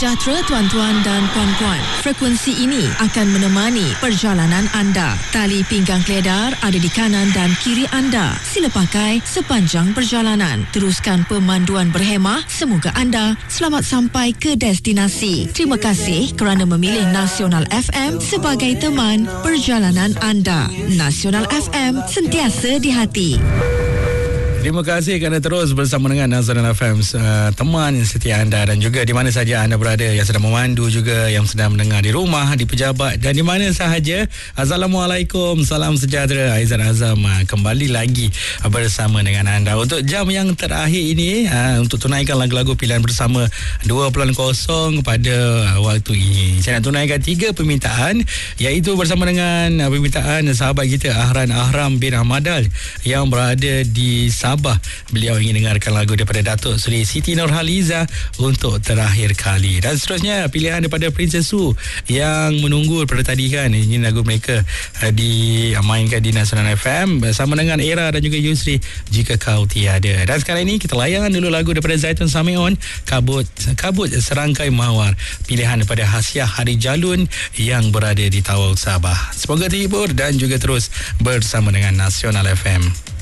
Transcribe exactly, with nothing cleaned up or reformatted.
sejahtera tuan-tuan dan puan-puan. Frekuensi ini akan menemani perjalanan anda. Tali pinggang keledar ada di kanan dan kiri anda. Sila pakai sepanjang perjalanan. Teruskan pemanduan berhemah. Semoga anda selamat sampai ke destinasi. Terima kasih kerana memilih Nasional F M sebagai teman perjalanan anda. Nasional F M, sentiasa di hati. Terima kasih kerana terus bersama dengan Nasional F M, uh, teman setia anda, dan juga di mana sahaja anda berada, yang sedang memandu juga, yang sedang mendengar di rumah, di pejabat dan di mana sahaja. Assalamualaikum, salam sejahtera. Aizat Azam uh, kembali lagi uh, bersama dengan anda untuk jam yang terakhir ini, uh, untuk tunaikan lagu-lagu pilihan bersama dua kosong pada uh, waktu ini. Saya nak tunaikan tiga permintaan, iaitu bersama dengan uh, permintaan sahabat kita Ahran Ahram bin Ahmadal yang berada di Sabah. Beliau ingin dengarkan lagu daripada Datuk Seri Siti Nurhaliza untuk terakhir kali. Dan seterusnya pilihan daripada Princess Su yang menunggu pada tadi kan. Ini lagu mereka uh, dimainkan di Nasional F M bersama dengan Era dan juga Yusri, Jika Kau Tiada. Dan sekarang ini kita layan dulu lagu daripada Zaitun Samion, Kabut Kabut Serangkai Mawar, pilihan daripada Hasyah Hari Jalun yang berada di Tawau Sabah. Semoga terhibur dan juga terus bersama dengan Nasional F M.